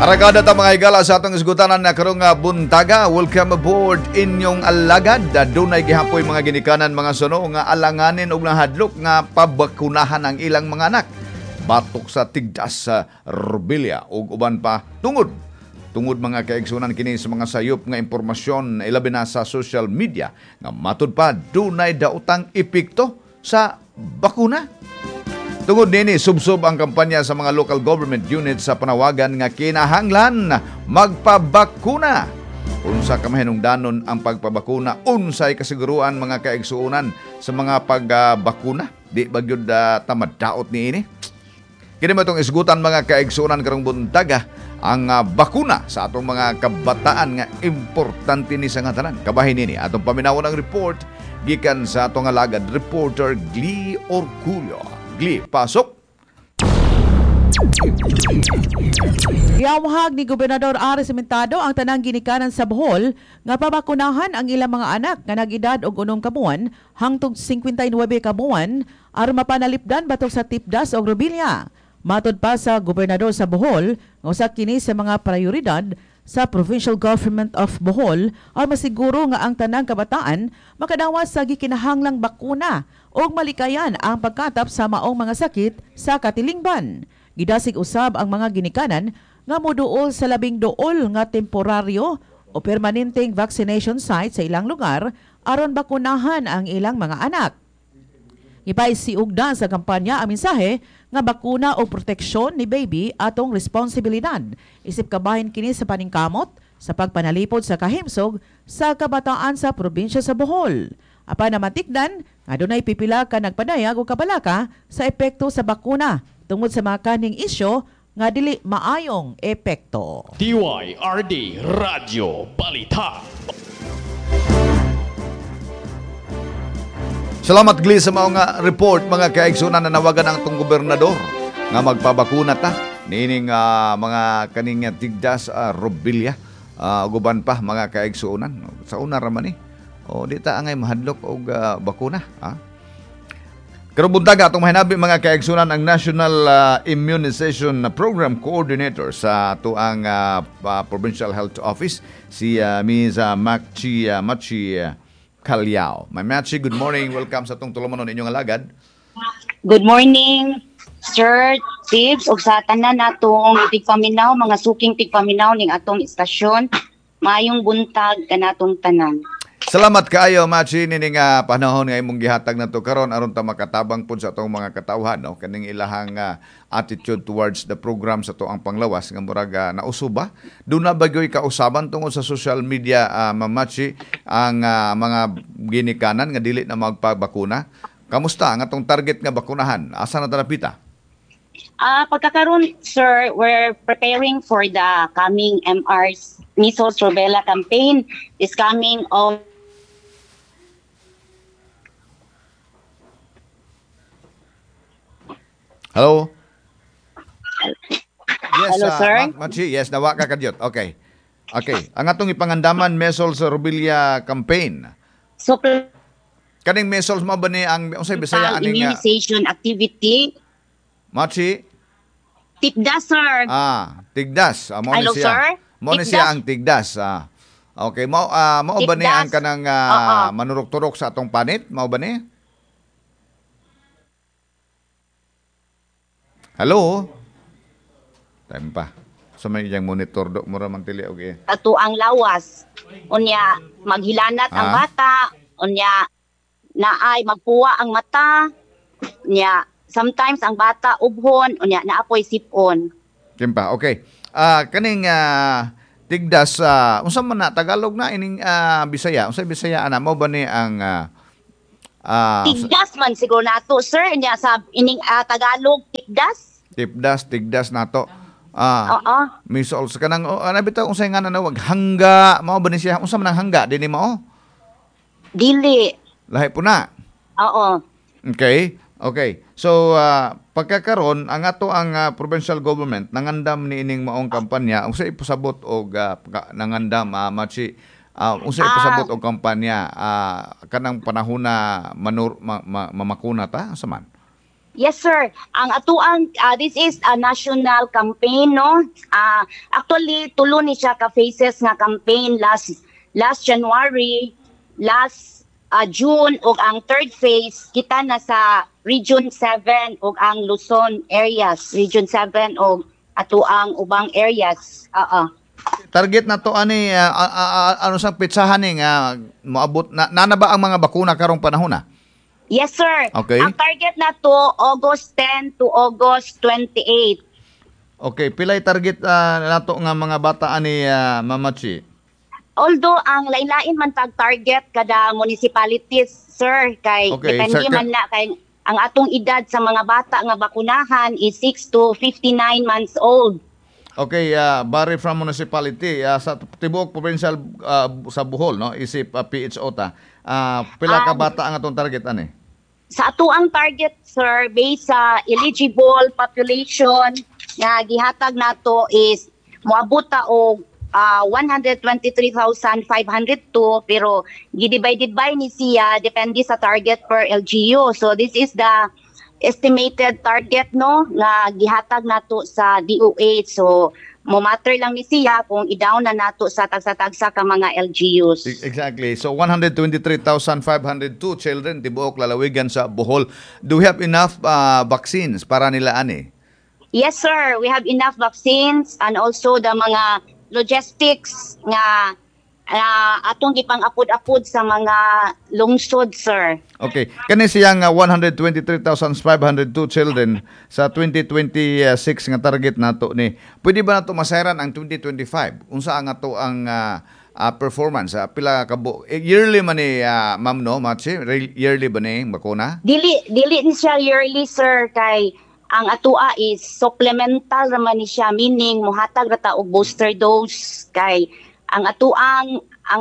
Aragada ta mga higala sa atong isgutanan na karong buntaga. Welcome aboard inyong alagad. Dunay gihapoy mga ginikanan mga suno nga alanganin og nahadlok nga pabakunahan ang ilang mga anak. Batok sa tigdas sa rubilya ug uban pa tungod mga kaigsunan kini sa mga sayop nga impormasyon ilabi na sa social media nga matud pa dunay daotang epekto sa bakuna. Tungod nini, subsob ang kampanya sa mga local government units sa panawagan nga kinahanglan magpabakuna. Unsa ka mahinungdanon ang pagpabakuna, unsay kasiguruan mga kaigsuonan sa mga pagbakuna. Di ba gyud tamad daot niini? Kini matong isgutan mga kaigsuonan karong buntaga ang bakuna sa atong mga kabataan nga importante ni sa nga tanan. Kabahin nini atong paminawon ang report gikan sa atong alagad reporter Glee Orculio. Glee, pasok. Giawhag ni Gobernador Aris Sementado ang tanang ginikanan sa Bohol nga pabakunahan ang ilang mga anak nga nag-edad og 8 ka buwan hangtod 59 ka buwan aron mapanalipdan batok sa tipdas og rubilya. Matod pa sa Gobernador sa Bohol, nga usa kini sa mga prioridad sa Provincial Government of Bohol aron masiguro nga ang tanang kabataan makadawas sa gikinahanglang bakuna o malikayan ang pagkatap sa maong mga sakit sa katilingban. Gidasig usab ang mga ginikanan nga moduol sa 12 nga temporaryo o permanenteng vaccination site sa ilang lugar aron bakunahan ang ilang mga anak. Ipaisiugdan sa kampanya ang mensahe nga bakuna o proteksyon ni baby atong responsibilidad. Isip kabahin kini sa paningkamot sa pagpanalipod sa kahimsog sa kabataan sa probinsya sa Bohol. Apan namatikdan, nga dunay pipila ka nagpadayag o kabalaka sa epekto sa bakuna tungod sa mga kaning isyo nga dili maayong epekto. DYRD Radio Balita. Salamat Glee sa mga report mga kaigsunan na nawagan ang itong gobernador nga magpabakuna ta. Nining mga kaning tigdas rubilya. Uban pa mga kaigsunan. Sa una raman eh. O di ta angay mahadlok og bakuna. Karong buntaga atong mahinabi mga kaigsunan ang National Immunization Program Coordinator sa tuang Provincial Health Office si Ms. Machi Calyao. May Machi, good morning. Welcome sa atong tulumanon inyong alagad. Good morning, Sir Tibbs, ug sa tanan natong tigpaminaw, mga suking tigpaminaw ning atong istasyon. Mayong buntag kanatong tanan. Salamat kaayo Machi nining panahon nga imong gihatag nato karon aron ta makatabang pud sa atong mga katawhan no kaning ilahang attitude towards the program sa tuang panglawas nga murag nausuba duna bagyoy kausaban tungod sa social media Machi ang mga ginikanan nga dili na magpabakuna. Kamusta ang atong target nga bakunahan? Asa na tarapita? Pagkakaroon, sir, we're preparing for the coming measles rubella campaign is coming on. Hello? Yes, hello, sir? Machi, yes, nawa ka kadyot. Okay. Ang atong ipangandaman measles rubella campaign. So, kaning measles mo ba ni ang unsay Bisaya aning immunization activity? Machi? Tigdas, sir. Tigdas. Hello, sir? Mo ni siya ang tigdas. Okay, mao ba ni ang kanang manurok-turok sa atong panit? Mao ba ni? Hello? Time pa. So may yang monitor do mo ra man tili okay. Ato ang lawas. Unya maghilanat ang bata, unya naay magpuwa ang mata. Unya sometimes ang bata ubhon, unya naapoy sipon. Timpa, okay. Kaning tigdas unsa man na Tagalog na ining Bisaya? Unsay Bisaya ana mo ba ni ang tigdas man siguro nato, sir. Unya sa ining Tagalog tigdas. Tigdas nato. Measles kanang ana bitaw unsay nga nanawag hangga mao ba ni siya? Unsa man ang hangga dinhi mao? Dili. Lahi po na. Oo. Okay. So pagkakaron ang ato ang provincial government nangandam ni ining maong kampanya unsay ipasabot og nangandam Machi unsay ipasabot og kampanya kanang panahon na mamakuna ta sa man? Yes, sir. Ang atuang this is a national campaign, no? Actually tulo ni siya ka phases nga campaign last January, last June ug ang third phase kita na sa Region 7 ug ang Luzon areas, Region 7 ug atuang ubang areas. Target na to ani ano sa pitsahan ni nga moabot na ba ang mga bakuna karong panahon na? Yes, sir. Okay. Ang target na to August 10 to August 28. Okay, pilay target nato nga mga bata ani Mama Chi? Although ang lain-lain man target kada municipalities, sir, kay Okay, depende sir, man na kay ang atong edad sa mga bata nga bakunahan is 6 to 59 months old. Okay, bari from municipality sa tibuok provincial sa Bohol, no? Isip PHO ta. Pila ka bata ang atong target ani? Sa atuang target, sir, based sa eligible population nga gihatag nato is moabot ta og 123,502 pero gidivided by ni siya depende sa target per LGU. So this is the estimated target, no, nga gihatag nato sa DOH. So mo matter lang ni siya kung i-down na nato sa tagsa-tagsa ka mga LGUs. Exactly. So 123,502 children tibuok lalawigan sa Bohol. Do we have enough vaccines para nila ani? Yes, sir. We have enough vaccines and also the mga logistics nga atong gipang-apod-apod sa mga lungsod, sir. Okay. Kani siyang 123,502 children sa 2026 nga target nato ni. Pwede ba nato masayran ang 2025? Unsa ang ato ang performance? Pila ka yearly man ni ma'am, no, Machi? Yearly ba ni bakuna? Dili ni siya yearly, sir, kay ang atua is supplemental raman ni siya, meaning mohatag ra ta og booster dose kay ang atuang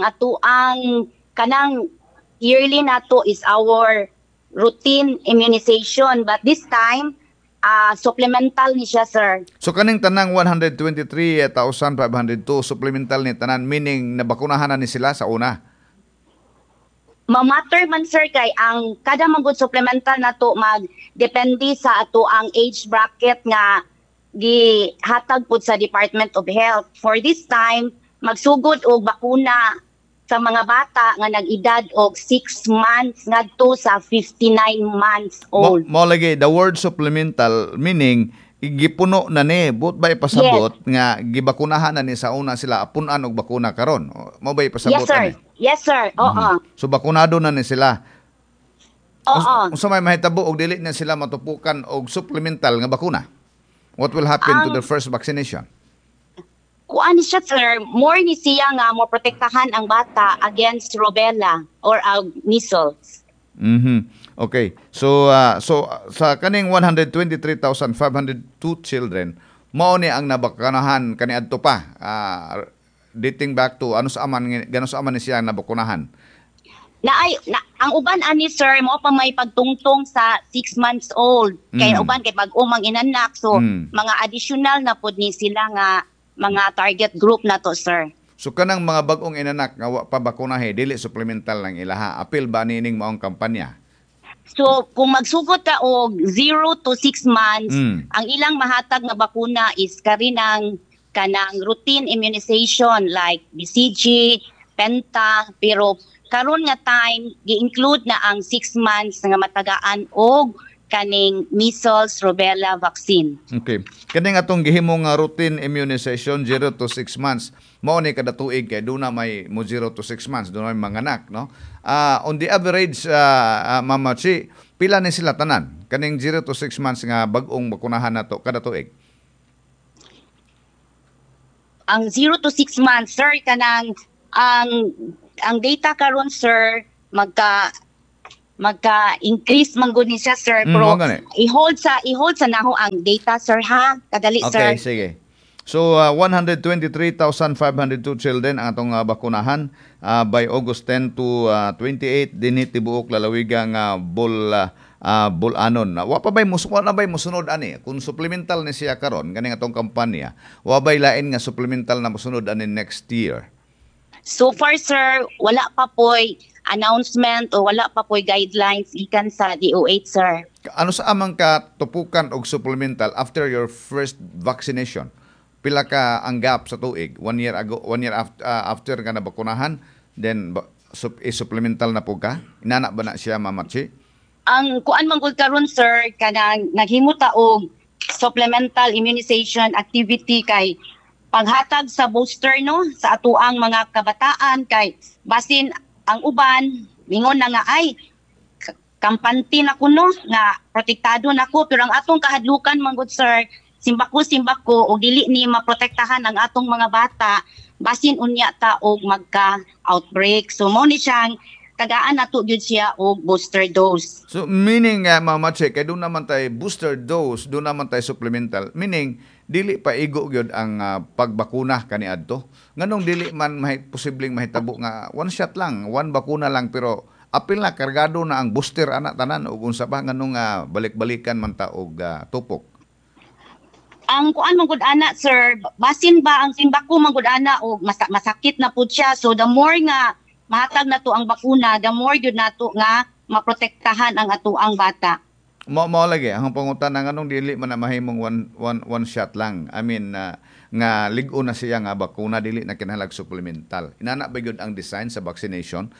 kanang yearly nato is our routine immunization, but this time supplemental ni siya, sir. So kaning tanang 123,502 supplemental ni tanan, meaning nabakunahan na ni sila sa una? Mamatter man, sir, kay ang kada magud supplemental nato magdepende sa ato ang age bracket nga gihatag pud sa Department of Health. For this time magsugod og bakuna sa mga bata nga nag-edad og 6 months ngadto sa 59 months old. Mo lagi the word supplemental meaning gipuno na ni but ba ipasabot nga gibakunahan na ni sa una sila apunan og bakuna karon. Mo ba ipasabot Yes, sir. ani? Yes, sir. Oo. So bakunado na ni sila. Oo. Unsa may mahitabo og dili na sila matupukan og supplemental nga bakuna? What will happen to the first vaccination? Kuan siya, sir, more ni siya nga mo protektahan ang bata against rubella or measles. Okay. So sa kaning 123,502 children, mao ni ang nabakanahan kaniadto pa. Dating back to gano sa aman ni siya nabakunahan. Ang uban ani, sir, mo pa may pagtungtong sa 6 months old. Kay uban kay pag-umang inanak, so mga additional na pud ni sila nga mga target group na to, sir. So kanang mga bag-ong inanak nga wa pa bakunahe dili supplemental lang ilaha. Apil ba nining maong kampanya? So kung magsugod ka og 0 to 6 months, ang ilang mahatag nga bakuna is kanang routine immunization like BCG, Penta, pero karon nga time gi-include na ang 6 months nga matagaan og kaning measles, rubella vaccine. Okay. Kaning atong gihimong routine immunization 0 to 6 months, mao ni kada tuig kay duna may mo 0 to 6 months, duna may manganak, no? On the average, Mama Chi, pila ni sila tanan? Kaning 0 to 6 months nga bag-ong bakunahan nato kada tuig. Ang 0 to 6 months, sir, kanang ang data karon, sir, magka-increase man gud ni siya, sir, pero i-hold sa naho ang data, sir, ha, kadali, okay, sir. Okay, sige. So 123,502 children ang atong bakunahan by August 10 to 28 dinhi tibuok lalawigang Bulanon. Wa pa bay musunod ani kung supplemental ni siya karon kaning atong kampanya. Wa bay lain nga supplemental na musunod ani next year. So far, sir, wala pa po'y announcement o wala pa po'y guidelines ikan sa DOH, sir. Ano sa amang ka tupukan og supplemental after your first vaccination? Pila ka ang gap sa tuig? 1 year ago, 1 year after ka na bakunahan, then supplemental na po ka? Inana ba na siya, Ma'am Marci? Ang kuan man gud karon, sir, kanang naghimo ta og supplemental immunization activity kay paghatag sa booster no sa atuang mga kabataan kay basin ang uban mingon na nga ay kampante na ko no nga protektado na ko pero ang atong kahadlukan man gud, sir, simbako o dili ni maprotektahan ang atong mga bata basin unya ta og magka outbreak. So mo ni siyang tagaan nato gyud siya og booster dose. So meaning, Ma'am Marci, kay doon naman tayo booster dose, doon naman tayo supplemental, meaning dili pa igo gyud ang pagbakuna kaniadto. Nganong dili man posibleng mahitabo nga one shot lang, one bakuna lang pero apil na kargado na ang booster ana tanan ug unsa ba nganong balik-balikan man ta og tupok. Ang kuan man gud ana, sir, basin ba ang simbako man gud ana og masakit na pud siya. So the more nga mahatag nato ang bakuna, the more gyud nato nga maprotektahan ang atuang bata. Mo lagi ang pangutana nganong dili man na mahimong one shot lang. I mean nga lig-o na siya nga bakuna dili na kinahanglan supplemental. Inana ba gyud ang design sa vaccination?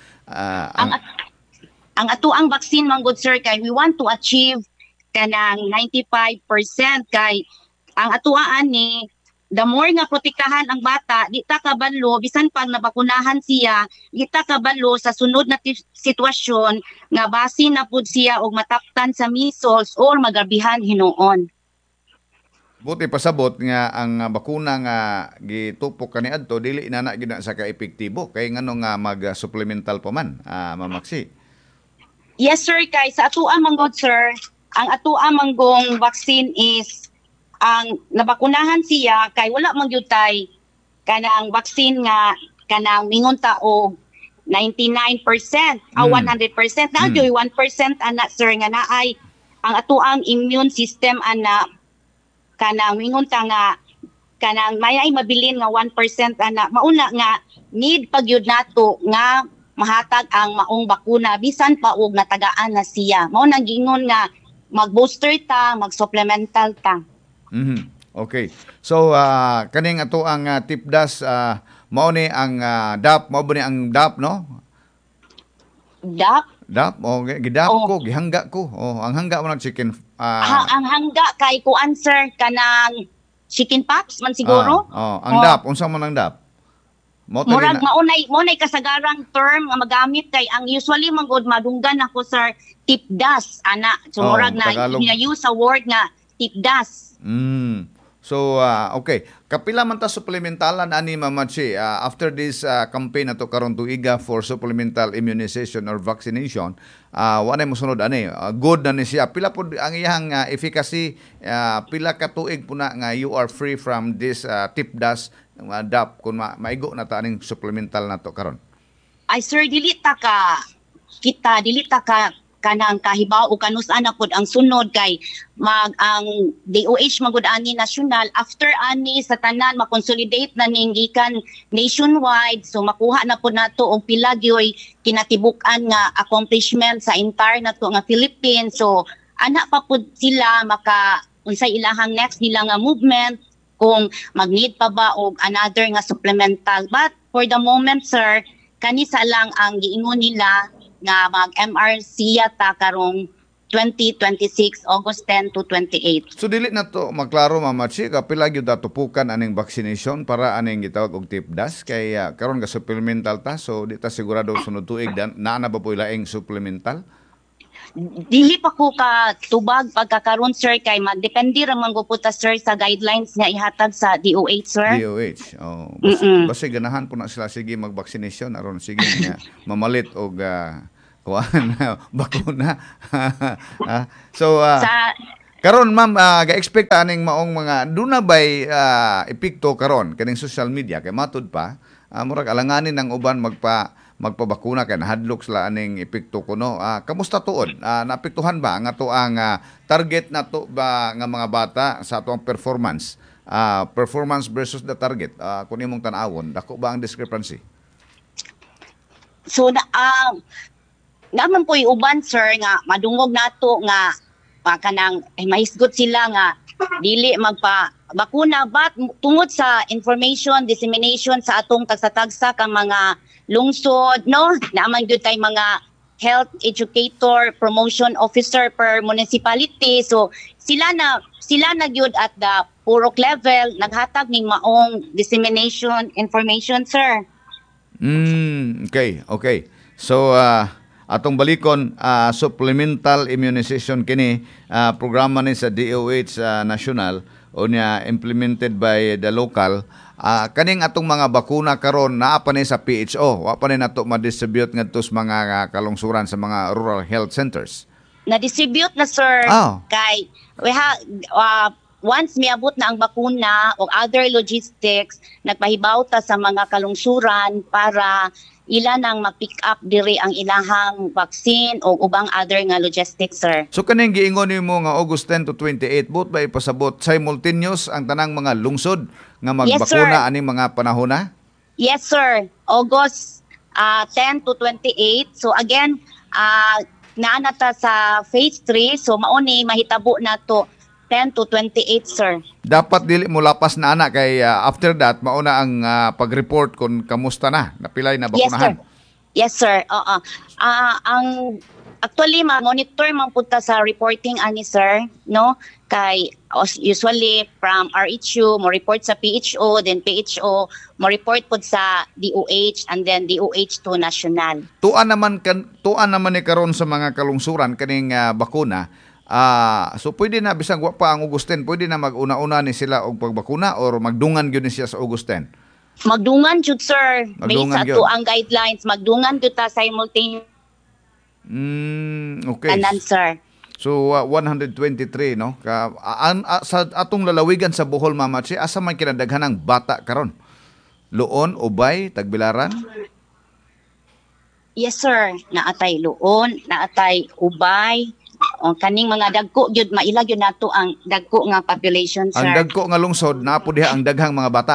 Ang atuang vaccine man gud, sir, kay we want to achieve kanang 95% kay ang atuaan ni the more nga protektahan ang bata, di ta kabalo bisan pag nabakunahan siya, di ta kabalo sa sunod na sitwasyon nga basin na pud siya og mataptan sa measles or magarbihan hinuon. Buti pasabot nga ang bakuna nga gitupok kaniadto dili inana gyud na sa ka-epektibo kay ngano nga mag-supplemental pa man, Ma'am Marci. Yes, sir, kay sa atuang manggod, sir, ang atuang manggong vaccine is ang nabakunahan siya kay wala man gyud tay kanang vaccine nga kanang mingon ta og 99% o 100% na gyud 1% ana, sir, nga naay ang atuang immune system ana kanang mingon ta nga kanang mayay mabilin nga 1% ana mauna nga need pagyud nato nga mahatag ang maong bakuna bisan pa og natagaan na siya. Mao nang gingon nga mag-booster ta, mag-supplemental ta. Okay. So kaning ato ang tipdas mao ni ang DAP, mao ba ni ang DAP, no? DAP gidap ko, gihangga ko. Ang hangga mo ng chicken ang hangga kay kuan, sir, kanang chicken pox man siguro. Ang DAP, unsa man ang DAP? Murag maunay kasagarang term nga magamit kay ang usually manggod madunggan ako, sir, tipdas ana. So murag na use sa word nga tipdas. So, okay. Kapila man ta supplementalan ani, Ma'am Marci, after this campaign na to karon tuiga for supplemental immunization or vaccination, wala mo sunod ani, good na ni siya. Pila po ang iyang efficacy, pila ka tuig po na nga you are free from this tipdas, DAP, kung maigo na ta aning supplemental na to karon. Ay, sir, dili ta ka kanang kahibaw o kanus-an na pod ang sunod kay ang DOH magud ani national after ani sa tanan makonsolidate na ning gikan nationwide, so makuha na pod nato og pila gyoy kinatibuk-an nga accomplishment sa entire nato nga Philippines. So ana pa pod sila maka unsay ilahang next nila nga movement kung mag-need pa ba og another nga supplemental, but for the moment, sir, kanisa lang ang giingon nila nga mag-MRC yata karong 2026, August 10 to 28. So dili na to maklaro, Ma'am Marci, kapila gyud tupukan aning vaccination para aning gitawag og tipdas kay karon ga supplemental ta, so di ta sigurado sunod tuig na ba po ilaing supplemental? Dili pa ko ka tubag pagkakaroon, sir, kay magdepende ra man gud ta, sir, sa guidelines nga ihatag sa DOH, sir. DOH. Basta ganahan po na sila sige mag-vaccination aron sige nga mamalit og bakuna. So karon, ma'am, ga-expect aning maong mga duna bay epekto karon kaning social media kay matud pa murag alanganin ng uban magpabakuna kay nahadlok sila aning epekto kuno. Kamusta tuod? Naapektuhan ba nga to ang target na to ba nga mga bata sa atong performance? Performance versus the target. Kung imong tan-awon, dako ba ang discrepancy? So naman po uban sir nga madungog nato nga kanang mahisgot sila nga dili magpa bakuna but tungod sa information dissemination sa atong tagsa-tagsa kang mga lungsod no naman gyud tay mga health educator promotion officer per municipality so sila na gyud at the purok level naghatag ning maong dissemination information sir. Okay. So atong balikon supplemental immunization kini programa ni sa DOH national o niya implemented by the local kaning atong mga bakuna karon naa pa ni sa PHO wa pa ni nato ma-distribute ngadto sa mga kalungsuran sa mga rural health centers. Na-distribute na sir kay we once miabot na ang bakuna o other logistics nagpahibaw ta sa mga kalungsuran para ila nang ma-pick up diri ang ilahang vaccine o ubang other nga logistics sir. So kaning giingon nimo nga August 10 to 28 both ba ipasabot simultaneous ang tanang mga lungsod nga magbakuna aning mga panahona? Yes sir. August 10 to 28. So again naanata sa phase 3 so mao ni mahitabo nato 10 to 28 sir. Dapat dili mo lapas na ana kay after that mauna ang pag-report kung kamusta na napilay na bakunahan. Yes sir. Ang actually monitor man punta sa reporting ani sir no kay usually from RHU mo report sa PHO then PHO mo report pud sa DOH and then DOH to national. Tuan naman ni karon sa mga kalungsuran kaning bakuna. So pwede na bisag wa pa ang August 10, pwede na maguna-una ni sila og pagbakuna or magdungan gyud ni siya sa August 10. Magdungan jud sir. Based sa ang guidelines, magdungan jud ta simultaneous. Okay. Kanan sir. So 123 no. Sa atong lalawigan sa Bohol Mamachi, asa man kinadaghanang bata karon? Luon, Ubay, Tagbilaran? Yes sir, naatay Luon, naatay Ubay. O kaning mga dagko gyud maila gyud nato ang dagko nga population sir. Ang dagko nga lungsod napo diha ang daghang mga bata.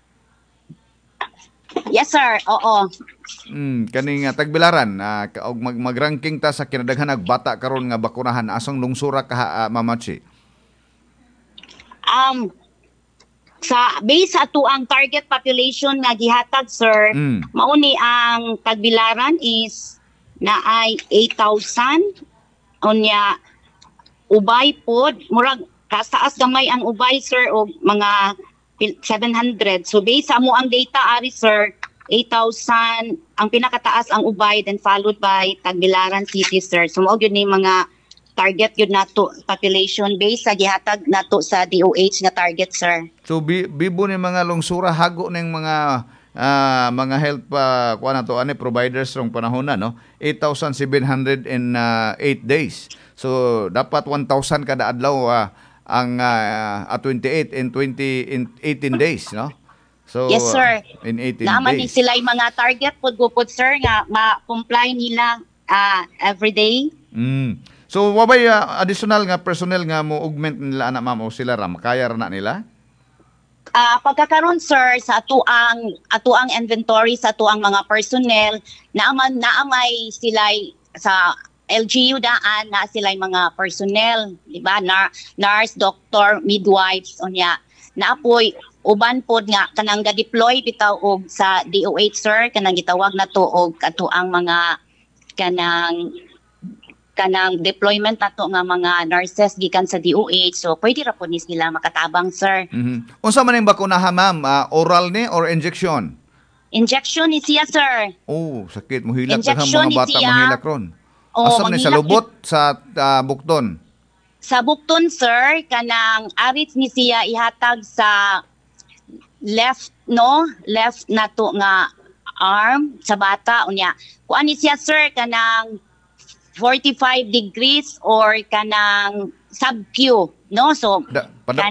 Yes sir, oo. Kaning Tagbilaran og mag-ranking ta sa kinadaghanang bata karon nga bakunahan asang lungsura ka Mamachi. Sa base sa ato ang target population nga gihatag sir, mao ni ang Tagbilaran is naay 8,000. Unya Ubay pod murag kastaas gamay ang Ubay sir og mga 700. So based sa mo ang data ari sir 8,000 ang pinakataas ang Ubay then followed by Tagbilaran City sir. So mao gyud ni mga target gyud nato population base sa gihatag nato sa DOH nga target sir. So bibo ni mga lungsura hago ning mga health providers rong panahon na no 8,708 days. So dapat 1,000 kada adlaw ang 28 in 18 days no. So yes sir. In 18 naman days. Sila mga target pud gupod sir nga ma-comply nila every day. So wabay additional nga personnel nga mo augment nila ana ma'am o sila ra makaya ra na nila? Pagkakaroon sir sa atuang inventory sa atuang mga personnel naamay sila sa LGU daan na sila mga personnel di ba nurse, doctor, midwives unya naapoy uban pod nga kanang ga-deploy bitaw og sa DOH sir kanang gitawag nato og atuang mga kanang deployment nato nga mga nurses gikan sa DOH so pwede ra pod ni sila makatabang sir. Unsa man ning bakunahan ma'am? Oral ni or injection? Injection ni siya sir. Oh, sakit mo hilak daghang mga bata mahilak ron. Oh, asa ni sa lubot sa bukton? Sa bukton sir kanang arit ni siya ihatag sa left nato nga arm sa bata unya. Kuan ni siya sir kanang 45 degrees or kanang sub-Q no so